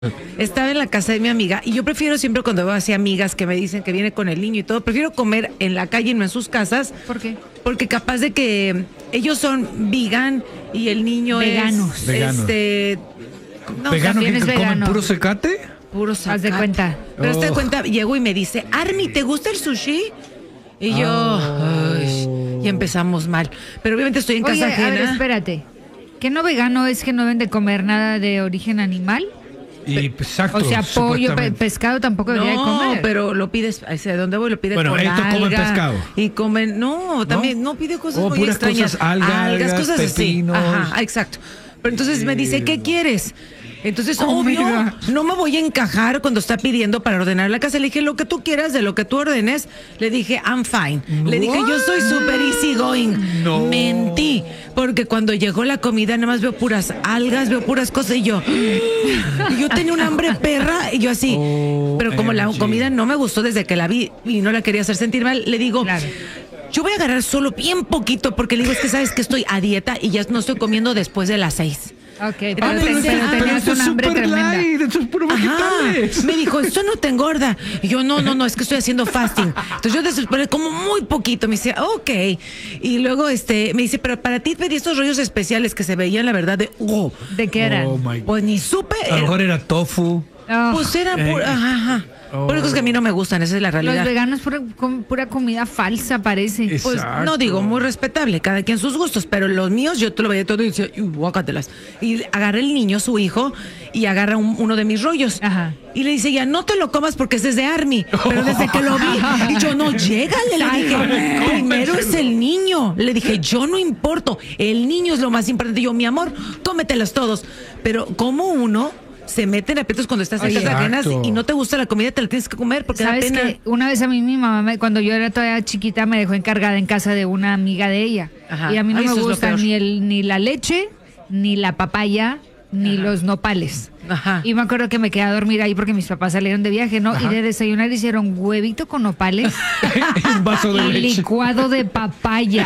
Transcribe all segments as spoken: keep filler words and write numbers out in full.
Estaba en la casa de mi amiga y yo prefiero siempre cuando veo así amigas que me dicen que viene con el niño y todo, prefiero comer en la calle y no en sus casas. ¿Por qué? Porque capaz de que ellos son vegan y el niño Veganos. es Veganos. este no, ¿Vegano también que es comen vegano. puro secate? puro Haz de zacate. cuenta. Pero hazte de Oh. cuenta, llegó y me dice, Army, ¿te gusta el sushi? Y yo, Oh. ay, y empezamos mal. Pero obviamente estoy en Oye, casa a ver, ajena. espérate. ¿Que no vegano es que no deben de comer nada de origen animal? Y exacto. O sea, pollo, pe- supuestamente. pescado tampoco debería de No, comer. pero lo pides, ¿de dónde voy? Lo pides Bueno, con estos comen alga, pescado. Y comen, no, también, no, pide cosas Oh, muy puras extrañas. cosas, algas, cosas pepinos. así. Ajá, exacto. Pero entonces me dice, ¿qué quieres? Entonces, Comida. obvio, no me voy a encajar cuando está pidiendo para ordenar la casa. Le dije, lo que tú quieras, de lo que tú ordenes. Le dije, I'm fine. Le dije, yo soy super easy going. No. Mentí. Porque cuando llegó la comida, nada más veo puras algas, veo puras cosas. Y yo, y yo tenía un hambre perra. Y yo así. Oh, pero como la M G. comida no me gustó desde que la vi y no la quería hacer sentir mal, le digo, Claro. yo voy a agarrar solo bien poquito. Porque le digo, es que sabes que estoy a dieta y ya no estoy comiendo después de las seis. Ok, pero, Ah, te- pero pero ese- tenías esto un es hambre super tremenda. light, esto es puro Ajá. vegetales. Me dijo, esto no te engorda. Y yo, no, no, no, es que estoy haciendo fasting. Entonces yo después como muy poquito. Me dice, ok. Y luego este me dice, pero para ti pedí estos rollos especiales que se veían, la verdad, de, oh, ¿De qué eran? Oh my God. pues ni supe. A lo mejor era tofu. Oh, Pues eran Eh. pura, ajá, ajá. Oh. Por eso es que a mí no me gustan, esa es la los realidad. veganos pura, com- pura comida falsa, parece. Es- Pues Exacto. no digo, muy respetable, cada quien sus gustos, pero los míos yo te lo veía todo y decía, "Uy, guácatelas". Y agarré el niño, su hijo, y agarra un- uno de mis rollos. Ajá. Y le dice, ya no te lo comas porque ese es de Army. Pero desde que lo vi, y yo, no, llégale, le dije, primero es el niño. Le dije, yo no importo, el niño es lo más importante. Y yo, mi amor, cómetelas todos. Pero como uno se mete en aprietos cuando estás en Oye. casas ajenas Exacto. y no te gusta la comida, te la tienes que comer porque da ¿Sabes pena. que una vez a mí mi mamá, me- cuando yo era todavía chiquita, me dejó encargada en casa de una amiga de ella? Ajá. Y a mí no Ay, me eso es lo gusta peor. ni, el, ni la leche, ni la papaya, ni los nopales. Ajá. Y me acuerdo que me quedé a dormir ahí porque mis papás salieron de viaje, ¿no? Ajá. Y de desayunar hicieron huevito con nopales Un vaso de y leche. licuado de papaya.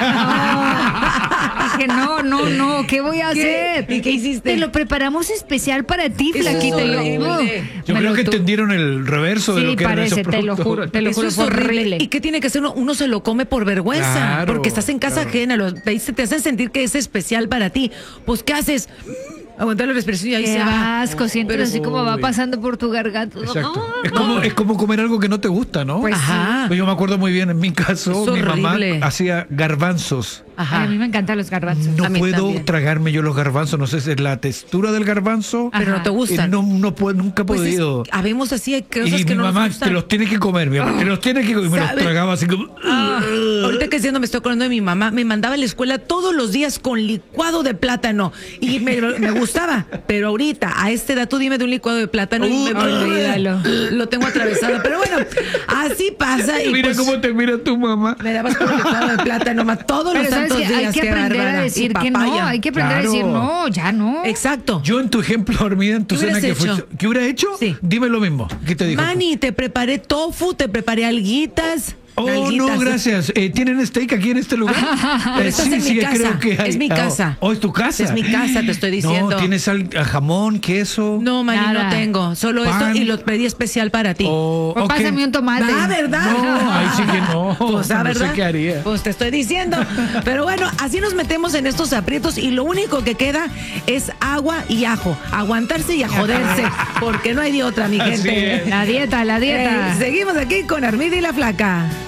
Ah. Dije, no, no, no, ¿qué voy a ¿Qué? hacer? ¿Y qué hiciste? Te lo preparamos especial para ti, Eso es flaquito. Y yo, horrible. "Oh". Yo Me creo lo que tu- entendieron el reverso de Sí, lo que eran parece, esos te lo productos. juro, te lo Eso juro, es fue horrible. horrible. ¿Y qué tiene que hacer uno? Uno se lo come por vergüenza, Claro, porque estás en casa claro. ajena, los, te, te hacen sentir que es especial para ti. Pues, ¿qué haces? Aguantar la respiración y ahí Qué se va. asco, sientes Pero- así como va Uy. pasando por tu garganta. Exacto. Ah. Es como, es como comer algo que no te gusta, ¿no? Pues Ajá. Pues yo me acuerdo muy bien, en mi caso, Es mi mamá horrible. hacía garbanzos. Ay, Ajá. a mí me encantan los garbanzos. No A mí puedo también. tragarme yo los garbanzos, no sé si es la textura del garbanzo. Pero no te Eh, gustan. No, no puedo, nunca he Pues es- podido. habemos así, hay cosas Y que mi no nos mamá, gustan. te los tienes que comer, mi amor, te los tienes que comer. Y me los ¿Sabe? tragaba así como. Ah, ahorita que siendo me estoy acordando de mi mamá, me mandaba a la escuela todos los días con licuado de plátano y me, me gustaba, pero ahorita a esta edad tú dime de un licuado de plátano y Uh, me olvídalo. lo tengo atravesado, pero bueno, así pasa y Mira pues, cómo te mira tu mamá. me dabas con licuado de plátano más todos Pero los sabes santos que hay días, que qué aprender a bárbara. decir Y que no, papaya. hay que aprender Claro. a decir no, ya no. Exacto. Yo en tu ejemplo, Armida, en tu ¿Qué cena hubieras que hecho? fue. ¿Qué hubiera hecho? Sí. Dime lo mismo. ¿Qué te dijo? Manny, te preparé tofu, te preparé alguitas. Oh, nalguitas. no, gracias. Eh, ¿Tienen steak aquí en este lugar? Pero estás en mi casa. creo que hay. Es mi Ah, casa. Oh, es tu casa. Es mi casa, te estoy diciendo. No, ¿tienes al- jamón, queso? No, Manny, no Nada. tengo. Solo Pan. esto y lo pedí especial para ti. Oh, Pues ok. pásame un tomate. Ah, ¿verdad? No, ahí sí que no. Pues, ah, no ¿verdad? sé qué haría. Pues te estoy diciendo. Pero bueno, así nos metemos en estos aprietos y lo único que queda es agua y ajo. Aguantarse y a joderse, porque no hay de otra, mi Así gente. es. La dieta, la dieta. Eh, seguimos aquí con Armida y la Flaca.